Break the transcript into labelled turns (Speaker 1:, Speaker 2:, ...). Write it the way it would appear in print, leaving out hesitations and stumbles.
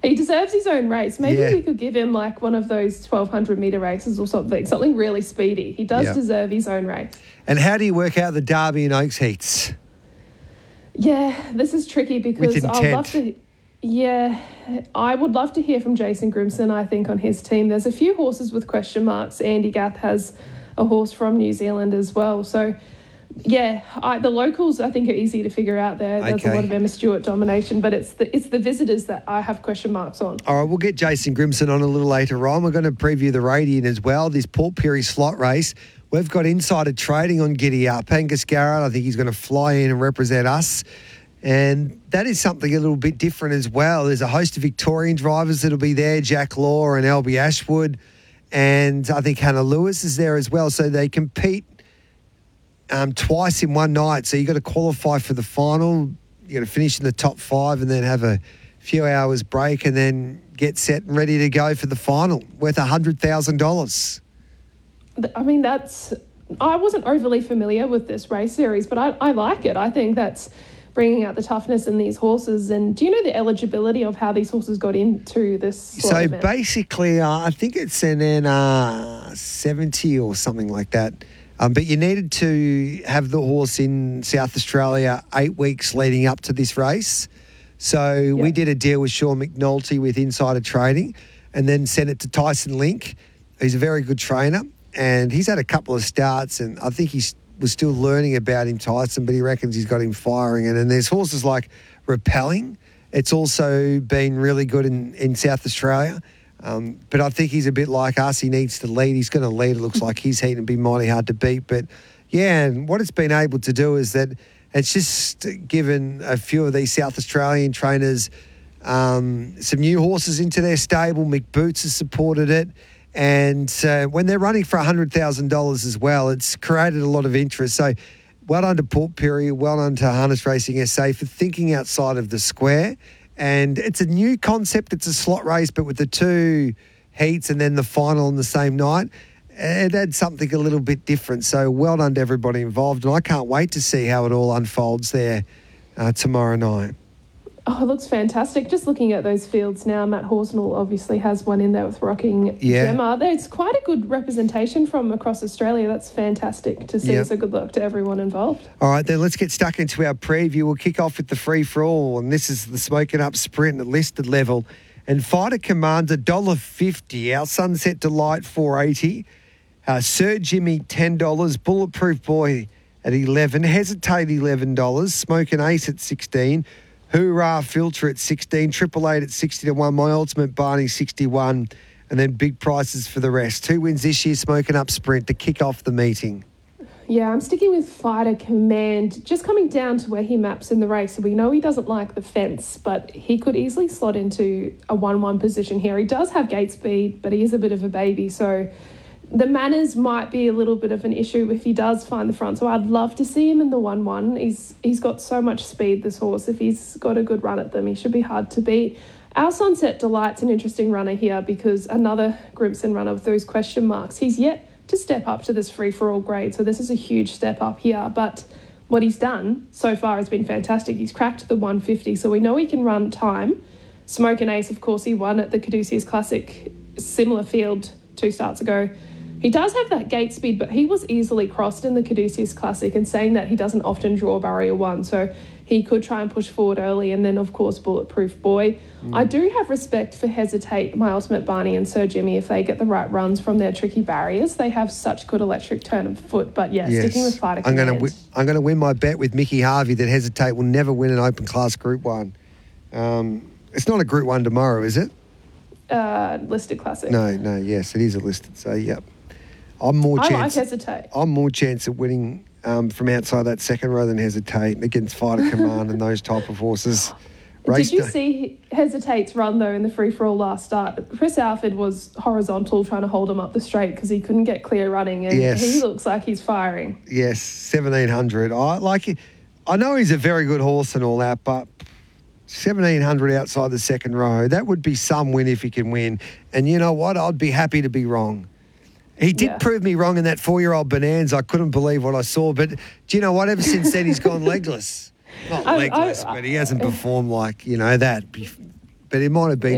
Speaker 1: He deserves his own race. Maybe we could give him like one of those 1,200-metre races or something really speedy. He does deserve his own race.
Speaker 2: And how do you work out the Derby and Oaks heats?
Speaker 1: Yeah, this is tricky because I'd love to... Yeah, I would love to hear from Jason Grimson, I think, on his team. There's a few horses with question marks. Andy Gath has a horse from New Zealand as well. So, yeah, the locals, I think, are easy to figure out there. There's a lot of Emma Stewart domination, but it's the visitors that I have question marks on.
Speaker 2: All right, we'll get Jason Grimson on a little later on. We're going to preview the Radiant as well, this Port Pirie slot race. We've got insider trading on Giddy Up. Angus Garrett, I think he's going to fly in and represent us. And that is something a little bit different as well. There's a host of Victorian drivers that'll be there, Jack Law and Albie Ashwood. And I think Hannah Lewis is there as well. So they compete twice in one night. So you've got to qualify for the final. You've got to finish in the top 5 and then have a few hours break and then get set and ready to go for the final, worth $100,000.
Speaker 1: I mean, I wasn't overly familiar with this race series, but I like it. I think that's bringing out the toughness in these horses. And do you know the eligibility of how these horses got into this sort of event?
Speaker 2: Basically, I think it's an NR 70 or something like that. But you needed to have the horse in South Australia 8 weeks leading up to this race. So we did a deal with Sean McNulty with Insider Trading and then sent it to Tyson Link. He's a very good trainer and he's had a couple of starts and I think he was still learning about him, Tyson, but he reckons he's got him firing. And there's horses like Repelling. It's also been really good in South Australia. But I think he's a bit like us. He needs to lead. He's going to lead. It looks like his heat and be mighty hard to beat. But, yeah, and what it's been able to do is that it's just given a few of these South Australian trainers some new horses into their stable. Mick Boots has supported it. And when they're running for $100,000 as well, it's created a lot of interest. So well done to Port Pirie, well done to Harness Racing SA for thinking outside of the square. And it's a new concept. It's a slot race, but with the 2 heats and then the final on the same night, it adds something a little bit different. So well done to everybody involved. And I can't wait to see how it all unfolds there tomorrow night.
Speaker 1: Oh, it looks fantastic. Just looking at those fields now, Matt Horsnell obviously has one in there with Rocking Gemma. There's quite a good representation from across Australia. That's fantastic to see. So good luck to everyone involved.
Speaker 2: All right, then let's get stuck into our preview. We'll kick off with the free-for-all, and this is the Smoking Up Sprint at listed level. And Fighter Command, $1.50. Our Sunset Delight, $4.80. Sir Jimmy, $10. Bulletproof Boy at $11. Hesitate, $11. Smoking Ace at $16. Hoorah Filter at 16, Triple Eight at 60 to 1, My Ultimate Barney 61, and then big prices for the rest. 2 wins this year, Smoking Up Sprint to kick off the meeting.
Speaker 1: Yeah, I'm sticking with Fighter Command. Just coming down to where he maps in the race. So we know he doesn't like the fence, but he could easily slot into a 1-1 position here. He does have gate speed, but he is a bit of a baby, so the manners might be a little bit of an issue if he does find the front. So I'd love to see him in the 1-1. He's got so much speed, this horse. If he's got a good run at them, he should be hard to beat. Our Sunset Delight's an interesting runner here because another Grimson runner with those question marks. He's yet to step up to this free-for-all grade, so this is a huge step up here. But what he's done so far has been fantastic. He's cracked the 150, so we know he can run time. Smoke and Ace, of course, he won at the Caduceus Classic, similar field 2 starts ago. He does have that gate speed, but he was easily crossed in the Caduceus Classic, and saying that he doesn't often draw barrier 1, so he could try and push forward early. And then, of course, Bulletproof Boy. I do have respect for Hesitate, My Ultimate Barney and Sir Jimmy if they get the right runs from their tricky barriers. They have such good electric turn of foot. But, sticking with Fighter Command.
Speaker 2: I'm going to win my bet with Mickey Harvey that Hesitate will never win an open class Group 1. It's not a Group 1 tomorrow, is it?
Speaker 1: Listed Classic.
Speaker 2: No, yes, it is a listed. So, yep. I
Speaker 1: like Hesitate.
Speaker 2: I'm more chance of winning from outside that second row than Hesitate against Fighter Command and those type of horses.
Speaker 1: Did you see Hesitate's run, though, in the free-for-all last start? Chris Alford was horizontal trying to hold him up the straight because he couldn't get clear running, and he looks like he's firing.
Speaker 2: Yes, 1,700. I know he's a very good horse and all that, but 1,700 outside the second row, that would be some win if he can win. And you know what? I'd be happy to be wrong. He did prove me wrong in that 4-year-old Bonanza. I couldn't believe what I saw. But do you know what? Ever since then, he's gone legless. Not legless, but he hasn't performed like, that. But it might have been